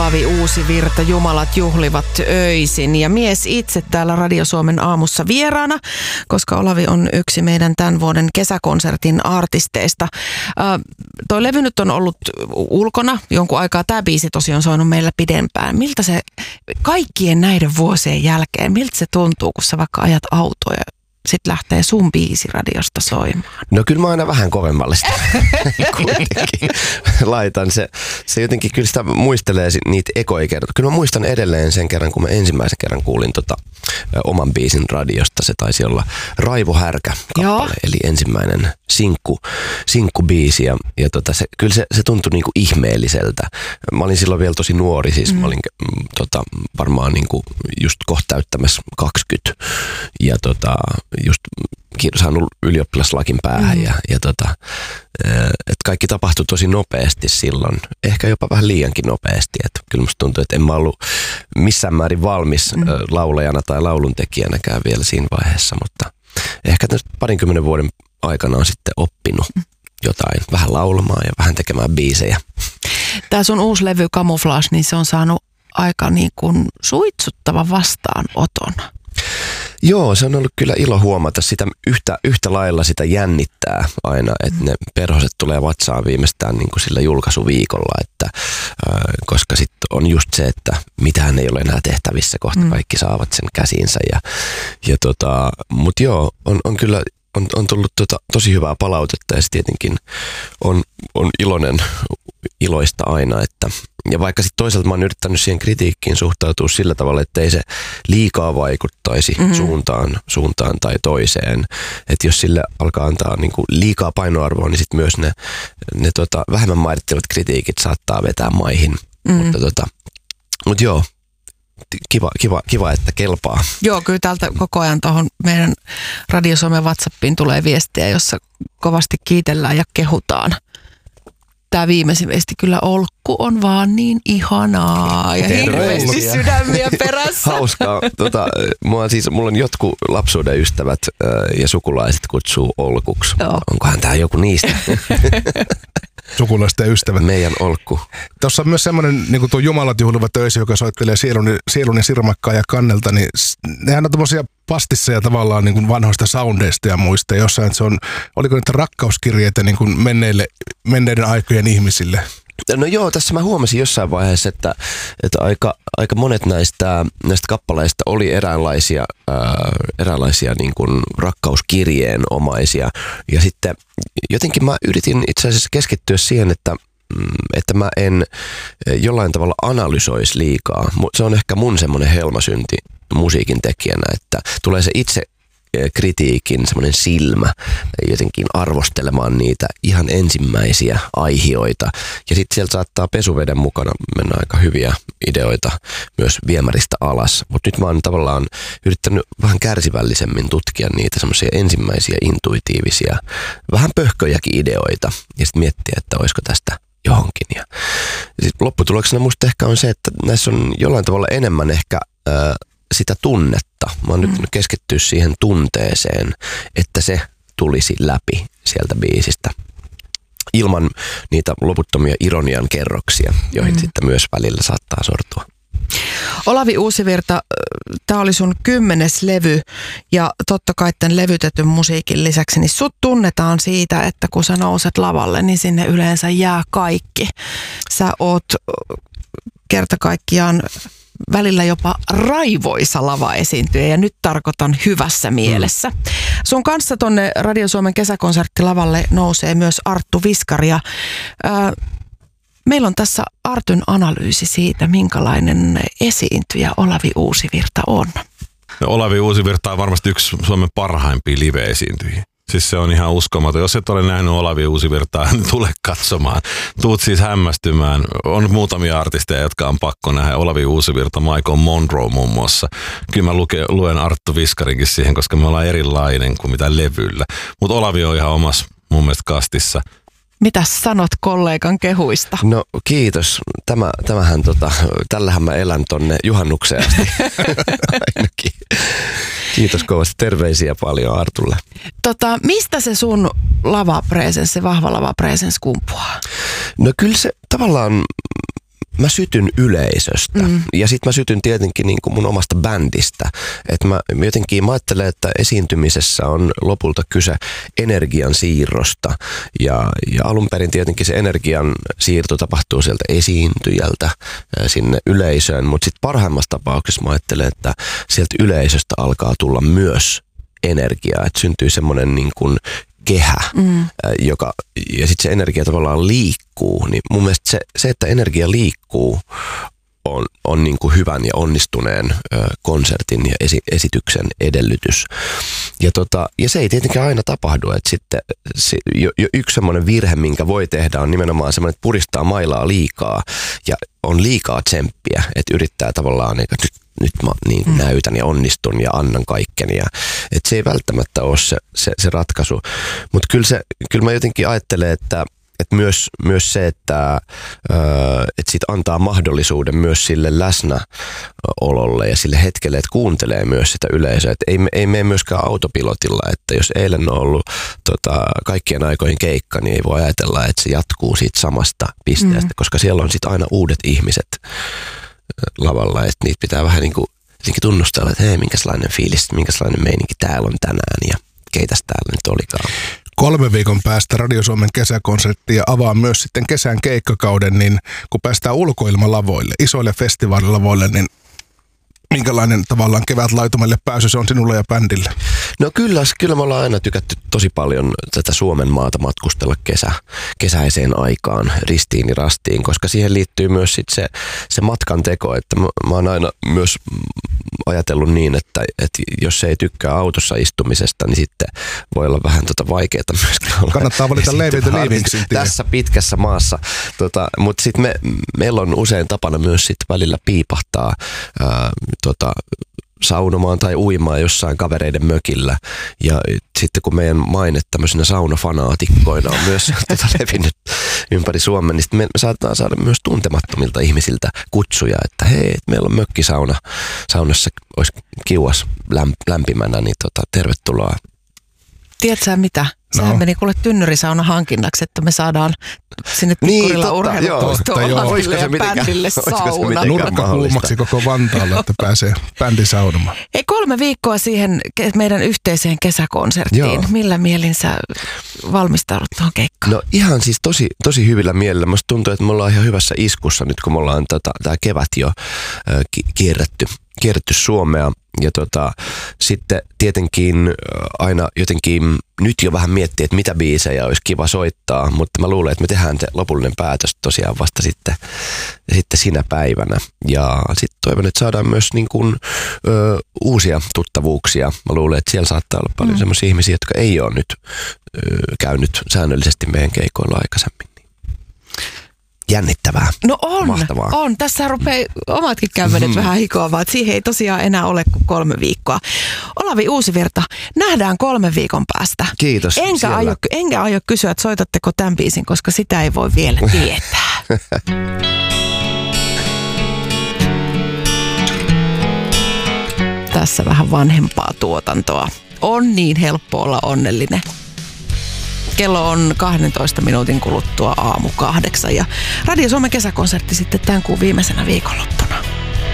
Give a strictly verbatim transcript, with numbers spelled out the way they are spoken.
Olavi Uusivirta, Jumalat juhlivat öisin. Ja mies itse täällä Radio Suomen aamussa vieraana, koska Olavi on yksi meidän tämän vuoden kesäkonsertin artisteista. Äh, toi levy nyt on ollut ulkona jonkun aikaa. Tämä biisi tosiaan on soinut meillä pidempään. Miltä se kaikkien näiden vuosien jälkeen, miltä se tuntuu, kun sä vaikka ajat autoja? Sitten lähtee sun biisi radiosta soimaan. No kyllä mä aina vähän kovemmalle sitä kuitenkin laitan. Se, se jotenkin kyllä sitä muistelee niitä ekoja kertoja. Kyllä mä muistan edelleen sen kerran, kun mä ensimmäisen kerran kuulin tota, oman biisin radiosta. Se taisi olla Raivo Härkä kappale, eli ensimmäinen sinkku, sinkkubiisi. Ja, ja tota, se, kyllä se, se tuntui niinku ihmeelliseltä. Mä olin silloin vielä tosi nuori, siis mm. mä olin mm, tota, varmaan niinku just kohta täyttämässä kaksikymmentä. Ja tota... just saanut ylioppilaslakin päähän mm. ja, ja tota, että kaikki tapahtui tosi nopeasti silloin, ehkä jopa vähän liiankin nopeasti, että kyllä musta tuntuu, että en mä ollut missään määrin valmis mm. laulajana tai lauluntekijänäkään vielä siinä vaiheessa, mutta ehkä tästä parinkymmenen vuoden aikana on sitten oppinut mm. jotain, vähän laulamaan ja vähän tekemään biisejä. Tämä sun uusi levy Camouflage, niin se on saanut aika niin kuin suitsuttava vastaanoton. Joo, se on ollut kyllä ilo huomata sitä yhtä, yhtä lailla sitä jännittää aina, että ne perhoset tulee vatsaan viimeistään niin kuin sillä julkaisuviikolla, että, äh, koska sitten on just se, että mitään ei ole enää tehtävissä, kohta mm. kaikki saavat sen käsiinsä. Ja, ja tota, mutta joo, on, on kyllä on, on tullut tota, tosi hyvää palautetta ja se tietenkin on, on iloinen, iloista aina, että ja vaikka sitten toisaalta mä oon yrittänyt siihen kritiikkiin suhtautua sillä tavalla, että ei se liikaa vaikuttaisi mm-hmm. suuntaan, suuntaan tai toiseen. Että jos sille alkaa antaa niinku liikaa painoarvoa, niin sitten myös ne, ne tota, vähemmän mairittelut kritiikit saattaa vetää maihin. Mm-hmm. Mutta tota, mut joo, kiva, kiva, kiva, että kelpaa. Joo, kyllä täältä koko ajan tuohon meidän Radio Suomen WhatsAppiin tulee viestiä, jossa kovasti kiitellään ja kehutaan. Tämä viimeisin viesti kyllä, Olkku on vaan niin ihanaa ja hirveästi sydämiä perässä. Hauskaa. Tota, mulla, siis, mulla on jotkut lapsuuden ystävät äh, ja sukulaiset kutsuu Olkuksi. Joo. Onkohan tämä joku niistä? Sukulaisten ystävät. Meidän Olkku. Tuossa on myös semmoinen niin kuin tuo Jumalat juhlivat öisin, joka soittelee sielun, sielun ja sirmakkaa ja kannelta, niin nehän on tommosia pastisseja tavallaan niin kuin vanhoista soundeista ja muista. Jossain, että se on, oliko niitä rakkauskirjeitä niin kuin menneille, menneiden aikojen ihmisille? No joo, tässä mä huomasin jossain vaiheessa, että, että aika, aika monet näistä, näistä kappaleista oli eräänlaisia, ää, eräänlaisia niin kuin rakkauskirjeenomaisia. Ja sitten jotenkin mä yritin itse asiassa keskittyä siihen, että, että mä en jollain tavalla analysoisi liikaa. Se on ehkä mun semmoinen helmasynti musiikin tekijänä, että tulee se itse kritiikin semmoinen silmä jotenkin arvostelemaan niitä ihan ensimmäisiä aihioita. Ja sitten sieltä saattaa pesuveden mukana mennä aika hyviä ideoita myös viemäristä alas. Mutta nyt mä oon tavallaan yrittänyt vähän kärsivällisemmin tutkia niitä semmoisia ensimmäisiä intuitiivisia, vähän pöhköjäkin ideoita. Ja sitten miettiä, että olisiko tästä johonkin. Ja sit lopputuloksena musta ehkä on se, että näissä on jollain tavalla enemmän ehkä ää, sitä tunnetta. Mä oon mm. nyt keskittyä siihen tunteeseen, että se tulisi läpi sieltä biisistä. Ilman niitä loputtomia ironian kerroksia, joihin mm. sitten myös välillä saattaa sortua. Olavi Uusivirta, tämä oli sun kymmenes levy ja totta kai tämän levytetyn musiikin lisäksi, niin sut tunnetaan siitä, että kun sä nouset lavalle, niin sinne yleensä jää kaikki. Sä oot kerta kaikkiaan välillä jopa raivoisa lava-esiintyjä ja nyt tarkoitan hyvässä mielessä. Mm. Sun kanssa tonne Radio Suomen kesäkonserttilavalle nousee myös Arttu Viskari ja ää, meillä on tässä Artun analyysi siitä, minkälainen esiintyjä Olavi Uusivirta on. No, Olavi Uusivirta on varmasti yksi Suomen parhaimpia live-esiintyjiä. Siis se on ihan uskomaton. Jos et ole nähnyt Olavi Uusivirtaa, niin tule katsomaan. Tuut siis hämmästymään. On muutamia artisteja, jotka on pakko nähdä. Olavi Uusivirta, Michael Monroe muun muassa. Kyllä mä luke, luen Arttu Viskarinkin siihen, koska me ollaan erilainen kuin mitä levyllä. Mutta Olavi on ihan omassa mun mielestä kastissa. Mitäs sanot kollegan kehuista? No kiitos. Tämä, tämähän tota, tällähän mä elän tonne juhannukseen asti. Ainakin. Kiitos kovasti. Terveisiä paljon Artulle. Tota, mistä se sun lavapresenssi, vahva lavapresenssi kumpuaa? No kyllä se tavallaan mä sytyn yleisöstä mm. ja sit mä sytyn tietenkin niin kuin mun omasta bändistä. Että mä jotenkin mä ajattelen, että esiintymisessä on lopulta kyse energian siirrosta ja, ja alun perin tietenkin se energian siirto tapahtuu sieltä esiintyjältä sinne yleisöön, mutta sit parhaimmassa tapauksessa mä ajattelen, että sieltä yleisöstä alkaa tulla myös energiaa, että syntyy semmoinen niin kuin kehä, mm. joka, ja sitten se energia tavallaan liikkuu, niin mun mielestä se, se että energia liikkuu, on, on niin kuin hyvän ja onnistuneen ö, konsertin ja esi, esityksen edellytys. Ja, tota, ja se ei tietenkään aina tapahdu, että sitten se, jo, jo yksi semmoinen virhe, minkä voi tehdä, on nimenomaan semmoinen, että puristaa mailaa liikaa ja on liikaa tsemppiä, että yrittää tavallaan, että nyt, nyt mä niin kuin mm. näytän ja onnistun ja annan kaikkeni. Ja, että se ei välttämättä ole se, se, se ratkaisu, mutta kyllä, se, kyllä mä jotenkin ajattelen, että Että myös, myös se, että, että sit antaa mahdollisuuden myös sille läsnäololle ja sille hetkelle, että kuuntelee myös sitä yleisöä. Että ei, ei mene myöskään autopilotilla, että jos eilen on ollut tota, kaikkien aikojen keikka, niin ei voi ajatella, että se jatkuu siitä samasta pisteestä, mm. koska siellä on sitten aina uudet ihmiset lavalla, että niitä pitää vähän niin kuin tunnustella, että hei, minkälainen fiilis, minkälainen meininki täällä on tänään ja keitäs täällä nyt olikaan. Kolme viikon päästä Radio Suomen kesäkonsertti ja avaa myös sitten kesän keikkakauden, niin kun päästään ulkoilmalavoille, isoille festivaalilavoille, niin minkälainen tavallaan kevätlaitumelle pääsy se on sinulle ja bändille? No kyllä, kyllä me ollaan aina tykätty tosi paljon tätä Suomen maata matkustella kesä, kesäiseen aikaan, ristiin ja rastiin, koska siihen liittyy myös sit se, se matkan teko, että mä, mä oon aina myös ajatellut niin, että, että jos ei tykkää autossa istumisesta, niin sitten voi olla vähän tota vaikeaa myöskin olla. Kannattaa valita leivity liivingsin tässä pitkässä maassa, tota, mutta sitten me, meillä on usein tapana myös sit välillä piipahtaa ää, tota, saunomaan tai uimaan jossain kavereiden mökillä. Ja sitten kun meidän maine tämmöisenä saunafanaatikkoina on myös tota levinnyt ympäri Suomen, niin sitten me saatetaan saada myös tuntemattomilta ihmisiltä kutsuja, että hei, että meillä on mökkisauna, saunassa olisi kiuas lämpimänä, niin tota, tervetuloa. Tiedätkö sä mitä? Sehän no. meni kuule tynnyrisauna hankinnaksi, että me saadaan sinne Tikkurilla niin, urheilupuistoon Olalle ja bändille sauna. Nurkka kuumaksi koko Vantaalle, että pääsee bändi saunomaan. Hei, kolme viikkoa siihen meidän yhteiseen kesäkonserttiin. Joo. Millä mielin sä valmistaudut tuohon keikkaan? No ihan siis tosi, tosi hyvillä mielillä. Musta tuntuu, että me ollaan ihan hyvässä iskussa nyt, kun me ollaan tota, tää kevät jo äh, kierretty. kierretty Suomea ja tota, sitten tietenkin aina jotenkin nyt jo vähän miettii, että mitä biisejä olisi kiva soittaa, mutta mä luulen, että me tehdään se lopullinen päätös tosiaan vasta sitten, sitten sinä päivänä. Ja sitten toivon, että saadaan myös niin kuin, ö, uusia tuttavuuksia. Mä luulen, että siellä saattaa olla paljon mm. sellaisia ihmisiä, jotka ei ole nyt ö, käynyt säännöllisesti meidän keikoilla aikaisemmin. Jännittävää. No on, mahtavaa. on. Tässä rupeaa omatkin kämmenet mm. vähän hikoamaan, että siihen ei tosiaan enää ole kuin kolme viikkoa. Olavi Uusivirta, nähdään kolmen viikon päästä. Kiitos. Enkä aio, enkä aio kysyä, että soitatteko tämän biisin, koska sitä ei voi vielä tietää. Tässä vähän vanhempaa tuotantoa. On niin helppo olla onnellinen. Kello on kahdentoista minuutin kuluttua aamu kahdeksan ja Radio Suomen kesäkonsertti sitten tämän kuun viimeisenä viikonloppuna.